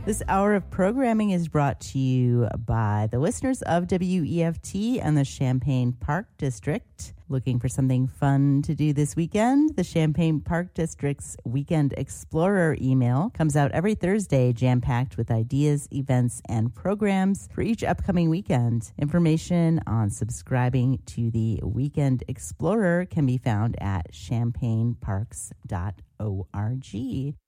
This hour of programming is brought to you by the listeners of WEFT and the Champaign Park District. Looking for something fun to do this weekend? The Champaign Park District's Weekend Explorer email comes out every Thursday, jam-packed with ideas, events, and programs for each upcoming weekend. Information on subscribing to the Weekend Explorer can be found at champaignparks.org.